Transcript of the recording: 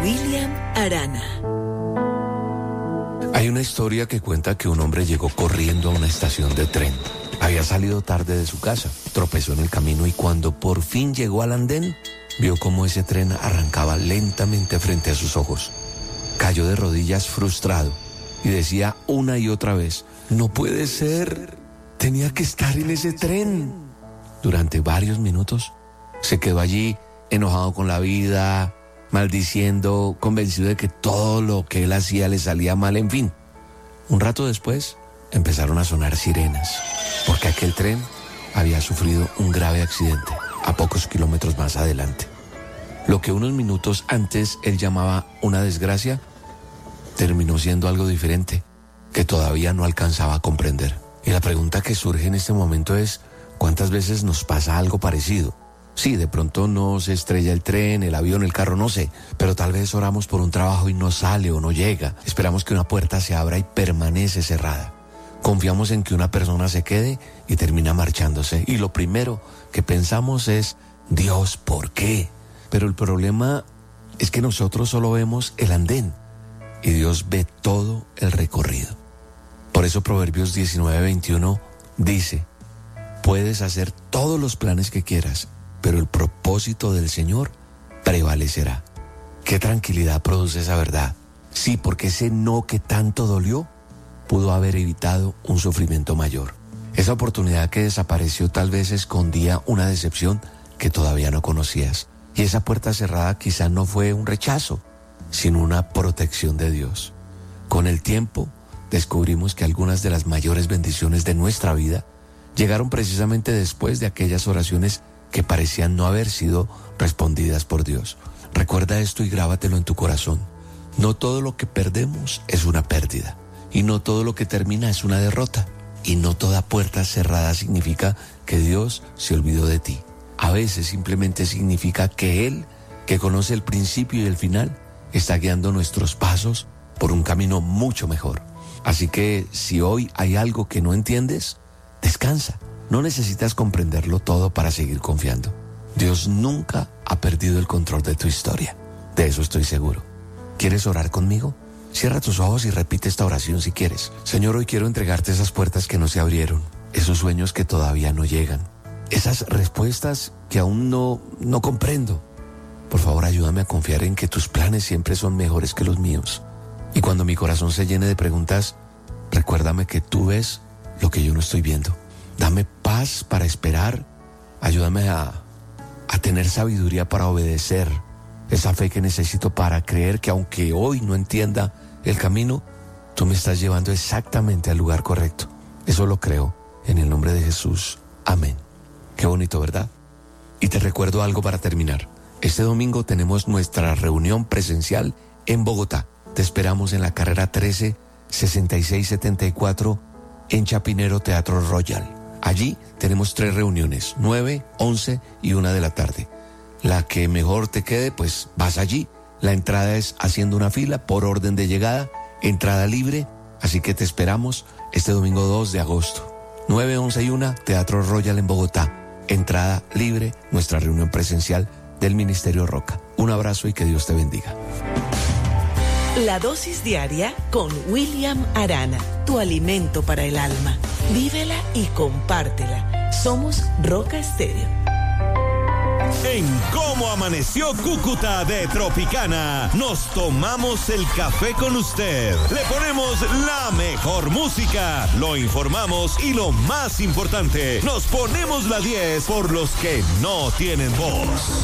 William Arana. Hay una historia que cuenta que un hombre llegó corriendo a una estación de tren. Había salido tarde de su casa, tropezó en el camino y cuando por fin llegó al andén, vio cómo ese tren arrancaba lentamente frente a sus ojos. Cayó de rodillas frustrado y decía una y otra vez: «No puede ser, tenía que estar en ese tren». Durante varios minutos se quedó allí enojado con la vida, maldiciendo, convencido de que todo lo que él hacía le salía mal, en fin. Un rato después empezaron a sonar sirenas, porque aquel tren había sufrido un grave accidente a pocos kilómetros más adelante. Lo que unos minutos antes él llamaba una desgracia, terminó siendo algo diferente, que todavía no alcanzaba a comprender. Y la pregunta que surge en este momento es: ¿cuántas veces nos pasa algo parecido? Sí, de pronto no se estrella el tren, el avión, el carro, no sé, pero tal vez oramos por un trabajo y no sale o no llega. Esperamos que una puerta se abra y permanece cerrada. Confiamos en que una persona se quede y termina marchándose. Y lo primero que pensamos es: Dios, ¿por qué? Pero el problema es que nosotros solo vemos el andén y Dios ve todo el recorrido. Por eso Proverbios 19:21 dice: puedes hacer todos los planes que quieras, pero el propósito del Señor prevalecerá. ¿Qué tranquilidad produce esa verdad? Sí, porque ese no que tanto dolió pudo haber evitado un sufrimiento mayor. Esa oportunidad que desapareció tal vez escondía una decepción que todavía no conocías. Y esa puerta cerrada quizá no fue un rechazo, sino una protección de Dios. Con el tiempo descubrimos que algunas de las mayores bendiciones de nuestra vida llegaron precisamente después de aquellas oraciones que parecían no haber sido respondidas por Dios. Recuerda esto y grábatelo en tu corazón. No todo lo que perdemos es una pérdida, y no todo lo que termina es una derrota, y no toda puerta cerrada significa que Dios se olvidó de ti. A veces simplemente significa que Él, que conoce el principio y el final, está guiando nuestros pasos por un camino mucho mejor. Así que si hoy hay algo que no entiendes, descansa. No necesitas comprenderlo todo para seguir confiando. Dios nunca ha perdido el control de tu historia. De eso estoy seguro. ¿Quieres orar conmigo? Cierra tus ojos y repite esta oración si quieres. Señor, hoy quiero entregarte esas puertas que no se abrieron, esos sueños que todavía no llegan, esas respuestas que aún no comprendo. Por favor, ayúdame a confiar en que tus planes siempre son mejores que los míos. Y cuando mi corazón se llene de preguntas, recuérdame que tú ves lo que yo no estoy viendo. Dame paz para esperar. Ayúdame a tener sabiduría para obedecer. Esa fe que necesito para creer que aunque hoy no entienda el camino, tú me estás llevando exactamente al lugar correcto. Eso lo creo en el nombre de Jesús. Amén. Qué bonito, ¿verdad? Y te recuerdo algo para terminar. Este domingo tenemos nuestra reunión presencial en Bogotá. Te esperamos en la carrera 13, 6674 en Chapinero Teatro Royal. Allí tenemos 3 reuniones, 9, 11 y 1 de la tarde. La que mejor te quede, pues vas allí. La entrada es haciendo una fila por orden de llegada, entrada libre, así que te esperamos este domingo 2 de agosto. 9, 11 y 1, Teatro Royal en Bogotá. Entrada libre, nuestra reunión presencial del Ministerio Roca. Un abrazo y que Dios te bendiga. La dosis diaria con William Arana, tu alimento para el alma. Vívela y compártela. Somos Roca Estéreo. En Cómo Amaneció Cúcuta de Tropicana, nos tomamos el café con usted. Le ponemos la mejor música, lo informamos y lo más importante, nos ponemos la 10 por los que no tienen voz.